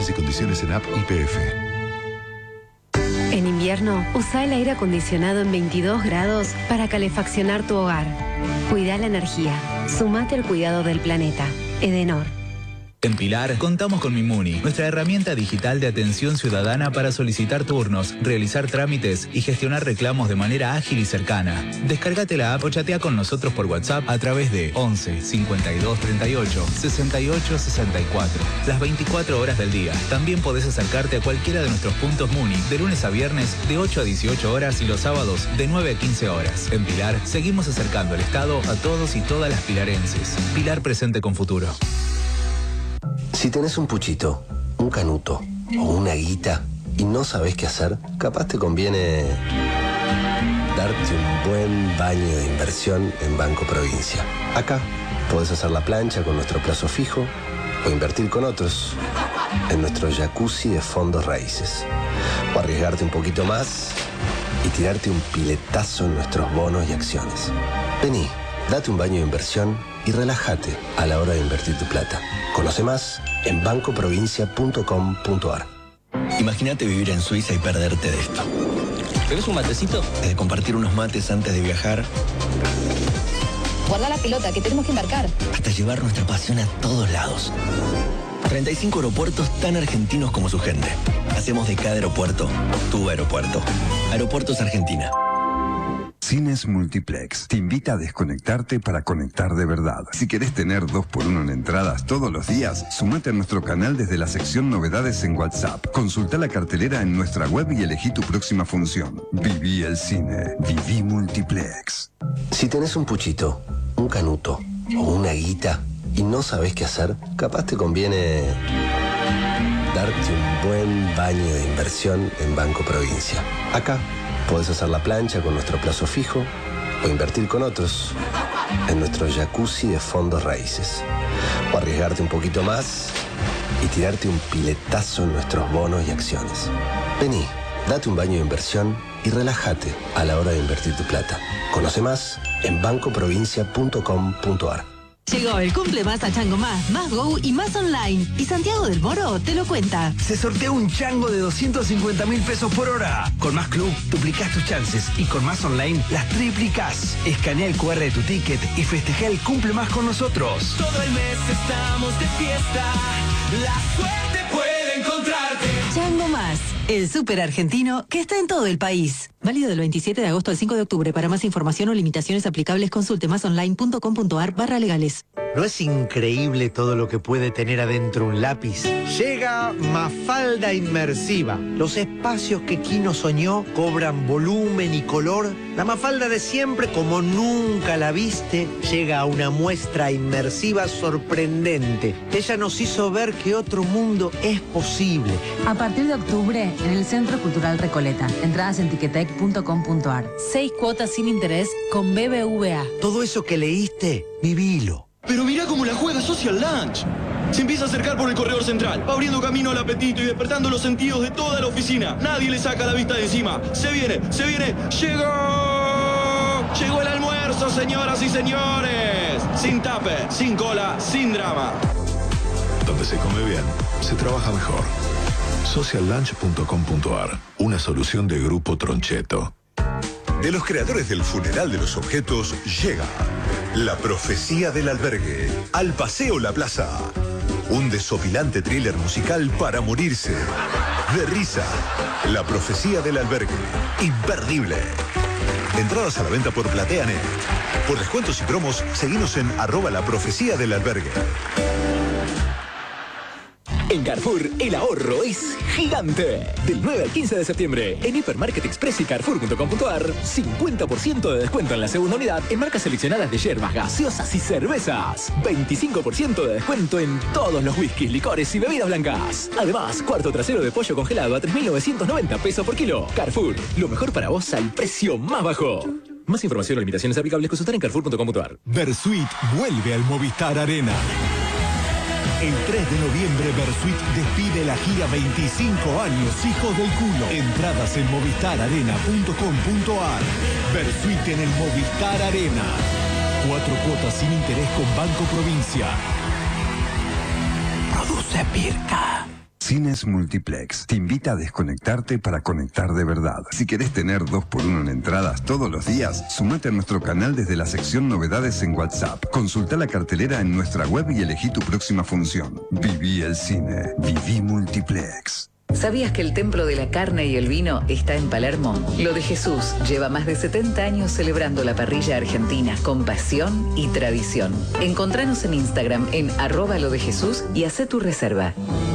Bases y condiciones en app YPF. En invierno, usa el aire acondicionado en 22 grados para calefaccionar tu hogar. Cuida la energía. Sumate al cuidado del planeta. Edenor. En Pilar, contamos con Mimuni, nuestra herramienta digital de atención ciudadana para solicitar turnos, realizar trámites y gestionar reclamos de manera ágil y cercana. Descárgate la app o chatea con nosotros por WhatsApp a través de 11 52 38 68 64. Las 24 horas del día. También podés acercarte a cualquiera de nuestros puntos Muni, de lunes a viernes, de 8 a 18 horas y los sábados, de 9 a 15 horas. En Pilar, seguimos acercando el Estado a todos y todas las pilarenses. Pilar presente con futuro. Si tenés un puchito, un canuto o una guita y no sabés qué hacer, capaz te conviene darte un buen baño de inversión en Banco Provincia. Acá podés hacer la plancha con nuestro plazo fijo o invertir con otros en nuestro jacuzzi de fondos raíces. O arriesgarte un poquito más y tirarte un piletazo en nuestros bonos y acciones. Vení, date un baño de inversión y relájate a la hora de invertir tu plata. Conoce más en bancoprovincia.com.ar. Imagínate vivir en Suiza y perderte de esto. ¿Tenés un matecito? De compartir unos mates antes de viajar. Guarda la pelota, que tenemos que embarcar. Hasta llevar nuestra pasión a todos lados. 35 aeropuertos tan argentinos como su gente. Hacemos de cada aeropuerto tu aeropuerto. Aeropuertos Argentina. Cines Multiplex te invita a desconectarte para conectar de verdad. Si querés tener 2x1 en entradas todos los días, sumate a nuestro canal desde la sección Novedades en WhatsApp. Consulta la cartelera en nuestra web y elegí tu próxima función. Viví el cine. Viví Multiplex. Si tenés un puchito, un canuto o una guita y no sabés qué hacer, capaz te conviene darte un buen baño de inversión en Banco Provincia. Acá podés hacer la plancha con nuestro plazo fijo o invertir con otros en nuestro jacuzzi de fondos raíces. O arriesgarte un poquito más y tirarte un piletazo en nuestros bonos y acciones. Vení, date un baño de inversión y relájate a la hora de invertir tu plata. Conoce más en bancoprovincia.com.ar. Llegó el cumple más a Chango Más Go y más online. Y Santiago del Moro te lo cuenta. Se sortea un chango de 250.000 pesos por hora. Con Más Club duplicás tus chances y con Más Online las triplicás. Escanea el QR de tu ticket y festeja el cumple más con nosotros. Todo el mes estamos de fiesta. La suerte puede encontrarte. Chango Más, el súper argentino que está en todo el país. Válido del 27 de agosto al 5 de octubre. Para más información o limitaciones aplicables, consulte masonline.com.ar/legales. ¿No es increíble todo lo que puede tener adentro un lápiz? Llega Mafalda Inmersiva. Los espacios que Kino soñó cobran volumen y color. La Mafalda de siempre, como nunca la viste, llega a una muestra inmersiva sorprendente. Ella nos hizo ver que otro mundo es posible. A partir de octubre, en el Centro Cultural Recoleta. Entradas en tiquetec.com.ar. 6 cuotas sin interés con BBVA. Todo eso que leíste, vivilo. Pero mirá cómo la juega Social Lunch. Se empieza a acercar por el corredor central, va abriendo camino al apetito y despertando los sentidos de toda la oficina. Nadie le saca la vista de encima. Se viene, ¡llegó! Llegó el almuerzo, señoras y señores. Sin tape, sin cola, sin drama. Donde se come bien, se trabaja mejor. Sociallunch.com.ar. Una solución de Grupo Troncheto. De los creadores del Funeral de los Objetos llega La Profecía del Albergue, al Paseo La Plaza. Un desopilante thriller musical para morirse. De risa. La Profecía del Albergue. Imperdible. Entradas a la venta por PlateaNet. Por descuentos y promos, seguinos en @laprofeciadelalbergue. En Carrefour, el ahorro es gigante. Del 9 al 15 de septiembre, en Hipermarket Express y Carrefour.com.ar, 50% de descuento en la segunda unidad en marcas seleccionadas de yerbas, gaseosas y cervezas. 25% de descuento en todos los whiskies, licores y bebidas blancas. Además, cuarto trasero de pollo congelado a 3.990 pesos por kilo. Carrefour, lo mejor para vos al precio más bajo. Más información o limitaciones aplicables consultar en Carrefour.com.ar. Versuit vuelve al Movistar Arena. El 3 de noviembre, Versuit despide la gira 25 años Hijos del Culo. Entradas en movistararena.com.ar. Versuit en el Movistar Arena. 4 cuotas sin interés con Banco Provincia. Produce Pirca. Cines Multiplex te invita a desconectarte para conectar de verdad. Si querés tener 2x1 en entradas todos los días, sumate a nuestro canal desde la sección Novedades en WhatsApp. Consulta la cartelera en nuestra web y elegí tu próxima función. Viví el cine. Viví Multiplex. ¿Sabías que el Templo de la Carne y el Vino está en Palermo? Lo de Jesús lleva más de 70 años celebrando la parrilla argentina con pasión y tradición. Encontranos en Instagram en @lodejesús y hacé tu reserva.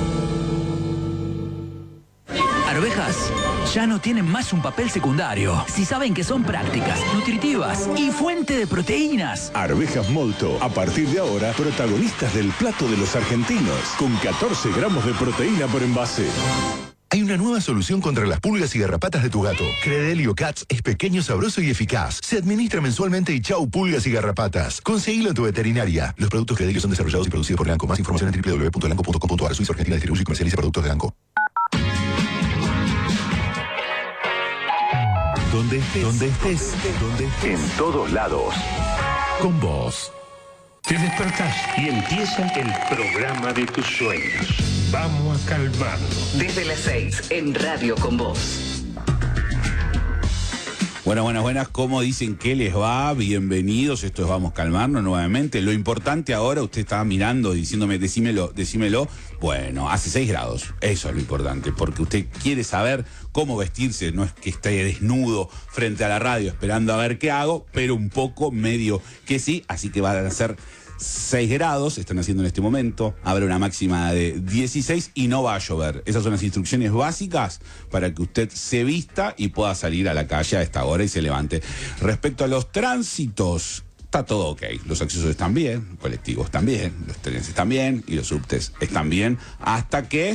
Arvejas ya no tienen más un papel secundario. Si saben que son prácticas, nutritivas y fuente de proteínas. Arvejas Molto, a partir de ahora, protagonistas del plato de los argentinos, con 14 gramos de proteína por envase. Hay una nueva solución contra las pulgas y garrapatas de tu gato. Credelio Cats es pequeño, sabroso y eficaz. Se administra mensualmente y chau pulgas y garrapatas. Conseguilo en tu veterinaria. Los productos Credelio son desarrollados y producidos por Elanco. Más información en www.elanco.com.ar. Suiza Argentina distribuye y comercializa productos de Elanco. Donde estés. En todos lados. Con vos. Te despertás y empieza el programa de tus sueños. Vamos a calmarlo. Desde las 6 en Radio con Vos. Buenas, ¿cómo dicen que les va? Bienvenidos, esto es Vamos a Calmarnos nuevamente. Lo importante ahora, usted estaba mirando, diciéndome, decímelo. Bueno, hace 6 grados, eso es lo importante, porque usted quiere saber cómo vestirse, no es que esté desnudo frente a la radio esperando a ver qué hago, pero un poco medio que sí, así que van a ser 6 grados, están haciendo en este momento, habrá una máxima de 16 y no va a llover. Esas son las instrucciones básicas para que usted se vista y pueda salir a la calle a esta hora y se levante. Respecto a los tránsitos, está todo ok. Los accesos están bien, los colectivos están bien, los trenes están bien y los subtes están bien, hasta que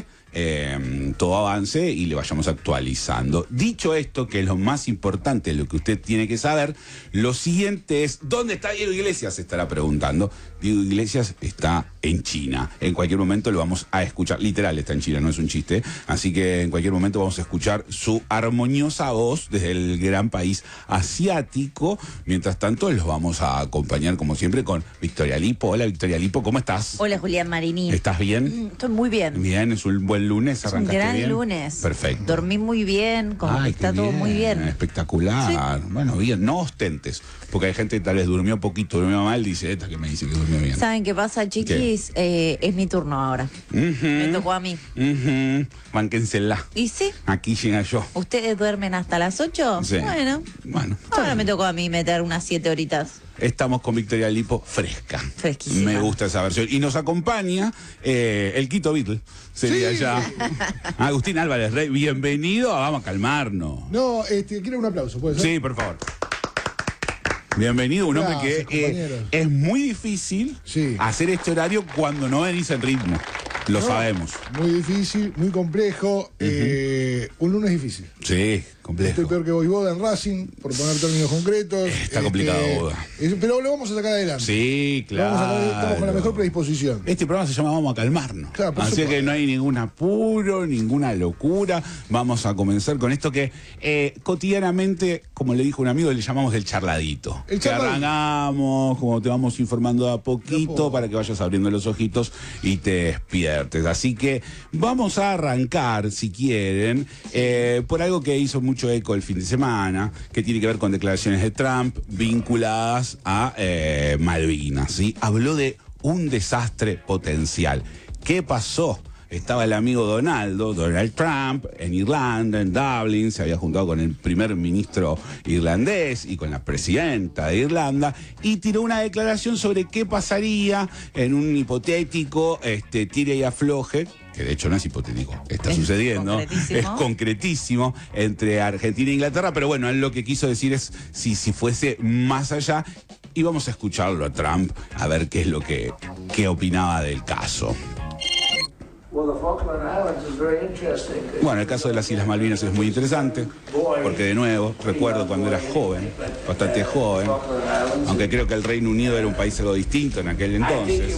todo avance y le vayamos actualizando. Dicho esto, que es lo más importante, lo que usted tiene que saber, lo siguiente es, ¿dónde está Diego Iglesias? Se estará preguntando. Diego Iglesias está en China. En cualquier momento lo vamos a escuchar, literal está en China, no es un chiste, así que en cualquier momento vamos a escuchar su armoniosa voz desde el gran país asiático. Mientras tanto, los vamos a acompañar como siempre con Victoria Lipo. Hola Victoria Lipo, ¿cómo estás? Hola Julián Marini. ¿Estás bien? Estoy muy bien. Bien, es un buen lunes, arrancaste bien. Un gran lunes. Perfecto. Dormí muy bien, como que está todo muy bien. Espectacular. Sí. Bueno, bien, no ostentes, porque hay gente que tal vez durmió poquito, durmió mal, dice esta que me dice que durmió bien. ¿Saben qué pasa, chiquis? Es mi turno ahora. Me tocó a mí. Bánquensela. ¿Y sí? Aquí llega yo. ¿Ustedes duermen hasta las 8? Sí. Bueno, ahora me tocó a mí meter unas 7 horitas. Estamos con Victoria Lipo fresca. Fresquísima. Me gusta esa versión. Y nos acompaña el Quito Beatle. Sería ya. Agustín Álvarez Rey, bienvenido a Vamos a Calmarnos. No, quiero un aplauso, ¿puede ser? Sí, por favor. Bienvenido, un hombre que es muy difícil hacer este horario cuando no venís en ritmo. Lo sabemos. Muy difícil, muy complejo. Un lunes difícil. Sí, complejo. Estoy peor que Boda en Racing, por poner términos concretos. Está complicado, Boda. Pero lo vamos a sacar adelante. Sí, claro. Estamos con la mejor predisposición. Este programa se llama Vamos a Calmarnos. Claro, así que no hay ningún apuro, ninguna locura. Vamos a comenzar con esto que cotidianamente, como le dijo un amigo, le llamamos el charladito. Que arrancamos, como te vamos informando a poquito para que vayas abriendo los ojitos y te despiertes. Así que vamos a arrancar, si quieren, por algo que hizo mucho eco el fin de semana, que tiene que ver con declaraciones de Trump vinculadas a Malvinas, ¿sí? Habló de un desastre potencial. ¿Qué pasó? Estaba el amigo Donald Trump, en Irlanda, en Dublin, se había juntado con el primer ministro irlandés y con la presidenta de Irlanda, y tiró una declaración sobre qué pasaría en un hipotético tire y afloje, que de hecho no es hipotético, está sucediendo, es concretísimo, entre Argentina e Inglaterra, pero bueno, él lo que quiso decir es si fuese más allá, y vamos a escucharlo a Trump, a ver qué es lo qué opinaba del caso. Bueno, el caso de las Islas Malvinas es muy interesante, porque de nuevo, recuerdo cuando era joven, bastante joven, aunque creo que el Reino Unido era un país algo distinto en aquel entonces.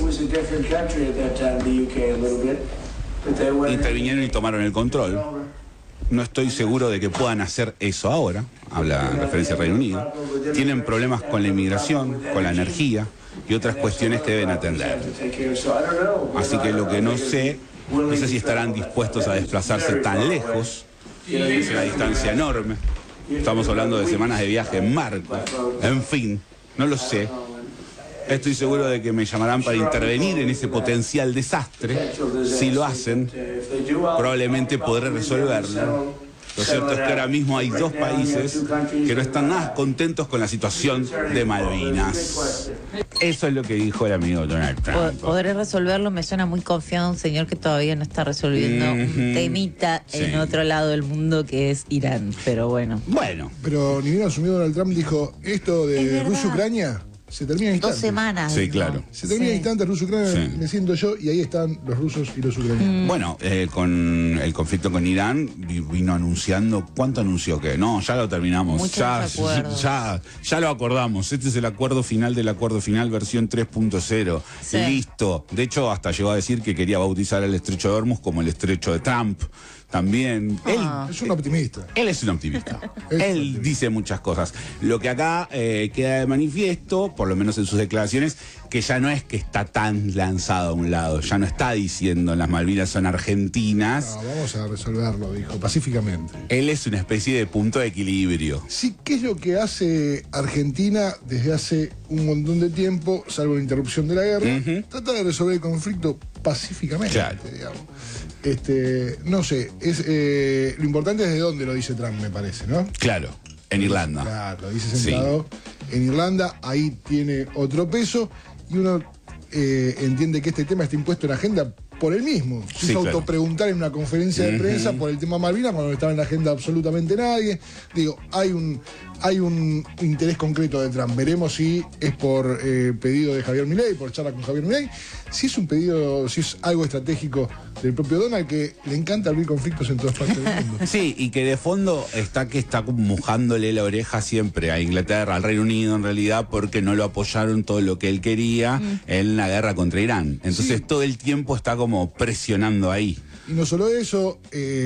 Intervinieron y tomaron el control. No estoy seguro de que puedan hacer eso ahora, habla en referencia al Reino Unido. Tienen problemas con la inmigración, con la energía y otras cuestiones que deben atender. Así que lo que no sé No sé si estarán dispuestos a desplazarse tan lejos. Es una distancia enorme. Estamos hablando de semanas de viaje en marco. En fin, no lo sé. Estoy seguro de que me llamarán para intervenir en ese potencial desastre. Si lo hacen, probablemente podré resolverlo. Lo cierto es que ahora mismo hay dos países que no están nada contentos con la situación de Malvinas. Eso es lo que dijo el amigo Donald Trump. Podré resolverlo, me suena muy confiado un señor que todavía no está resolviendo un temita en otro lado del mundo que es Irán, pero bueno. Pero ni bien asumió Donald Trump, dijo, esto de Rusia-Ucrania se termina en instantes. 2 semanas. Sí, claro. Se termina en instantes, Rusia-Ucrania, me siento yo, y ahí están los rusos y los ucranianos. Bueno, con el conflicto con Irán vino anunciando, ¿cuánto anunció que? No, ya lo terminamos, ya lo acordamos. Este es el acuerdo final del acuerdo final, versión 3.0. Listo. De hecho, hasta llegó a decir que quería bautizar el estrecho de Hormuz como el estrecho de Trump. También. Él es un optimista. Él es un optimista. Él dice muchas cosas. Lo que acá queda de manifiesto, por lo menos en sus declaraciones, que ya no es que está tan lanzado a un lado, ya no está diciendo las Malvinas son argentinas. No, vamos a resolverlo, dijo, pacíficamente. Él es una especie de punto de equilibrio. Sí, ¿qué es lo que hace Argentina desde hace un montón de tiempo, salvo la interrupción de la guerra? Trata de resolver el conflicto pacíficamente, digamos. No sé, lo importante es de dónde lo dice Trump, me parece, ¿no? Claro, en Irlanda. Claro, lo dice sentado en Irlanda, ahí tiene otro peso, y uno entiende que este tema está impuesto en la agenda por él mismo. Se hizo autopreguntar en una conferencia de prensa por el tema Malvinas cuando no estaba en la agenda absolutamente nadie. Digo, hay un interés concreto de Trump. Veremos si es por pedido de Javier Milei, por charla con Javier Milei. Si es un pedido, si es algo estratégico del propio Donald, que le encanta abrir conflictos en todas partes del mundo. Sí, y que de fondo está como mojándole la oreja siempre a Inglaterra, al Reino Unido en realidad, porque no lo apoyaron todo lo que él quería en la guerra contra Irán. Entonces todo el tiempo está como presionando ahí. Y no solo eso,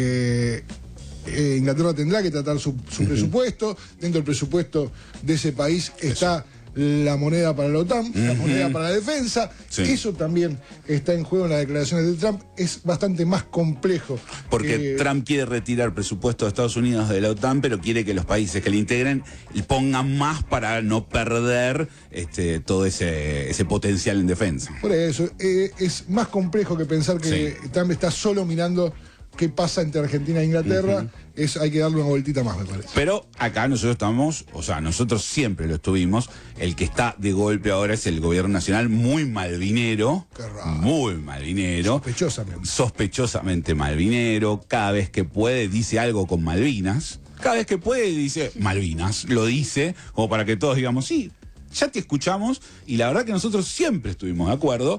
Inglaterra tendrá que tratar su presupuesto. Dentro del presupuesto de ese país está la moneda para la OTAN, la moneda para la defensa. Eso también está en juego en las declaraciones de Trump. Es bastante más complejo. Porque Trump quiere retirar presupuesto de Estados Unidos de la OTAN, pero quiere que los países que le integren pongan más para no perder todo ese potencial en defensa. Por eso, es más complejo que pensar que Trump está solo mirando qué pasa entre Argentina e Inglaterra. Hay que darle una vueltita más, me parece. Pero acá nosotros estamos, nosotros siempre lo estuvimos. El que está de golpe ahora es el gobierno nacional, muy malvinero. Muy malvinero. Sospechosamente malvinero. Cada vez que puede dice algo con Malvinas. Cada vez que puede dice Malvinas. Lo dice como para que todos digamos, sí, ya te escuchamos, y la verdad que nosotros siempre estuvimos de acuerdo.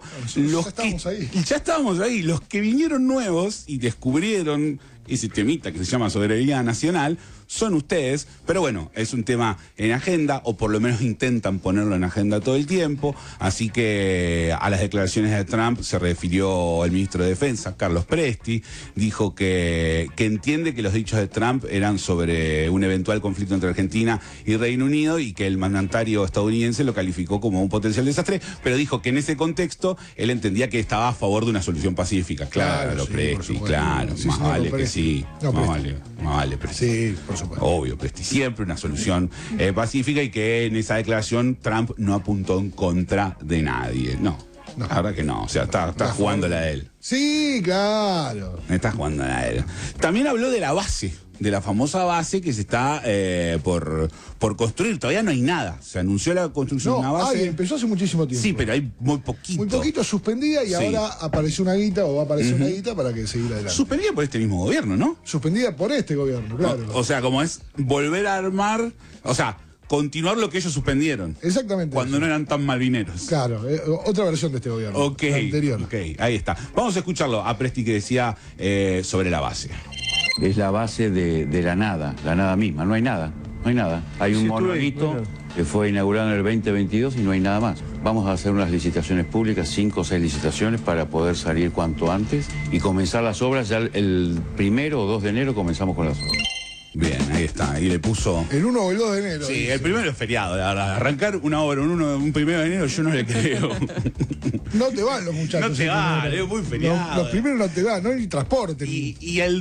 Ya estábamos ahí. Los que vinieron nuevos y descubrieron ese temita que se llama soberanía nacional son ustedes, pero bueno, es un tema en agenda, o por lo menos intentan ponerlo en agenda todo el tiempo. Así que a las declaraciones de Trump se refirió el ministro de Defensa, Carlos Presti. Dijo que entiende que los dichos de Trump eran sobre un eventual conflicto entre Argentina y Reino Unido, y que el mandatario estadounidense lo calificó como un potencial desastre, pero dijo que en ese contexto él entendía que estaba a favor de una solución pacífica. Claro, Presti, claro, más vale que sí, más vale Presti. Sí, por supuesto. Obvio, Presti, siempre una solución pacífica, y que en esa declaración Trump no apuntó en contra de nadie. No, la verdad que no, o sea, está jugándola a él. Sí, claro. Está jugándola a él. También habló de la base, de la famosa base que se está por construir. Todavía no hay nada. Se anunció la construcción de una base. Empezó hace muchísimo tiempo. Sí, pero hay muy poquito. Muy poquito, suspendida, y ahora apareció una guita, o va a aparecer una guita para que seguir adelante. Suspendida por este mismo gobierno, ¿no? Suspendida por este gobierno, claro. O sea, como es volver a armar, o sea, continuar lo que ellos suspendieron. Exactamente. Cuando no eran tan malvineros. Claro, otra versión de este gobierno. La anterior. Ok, ahí está. Vamos a escucharlo a Presti, que decía sobre la base. Es la base de la nada misma, no hay nada. Hay un monolito que fue inaugurado en el 2022 y no hay nada más. Vamos a hacer unas licitaciones públicas, 5 o 6 licitaciones, para poder salir cuanto antes y comenzar las obras. Ya el 1 o 2 de enero comenzamos con las obras. Bien, ahí está. Y le puso... El 1 o el 2 de enero. Sí, dice. El primero es feriado, la verdad. Arrancar una obra un 1 de enero yo no le creo. No te van los muchachos. No te van, es muy feriado. Los primeros no te dan, no hay ni transporte. Y el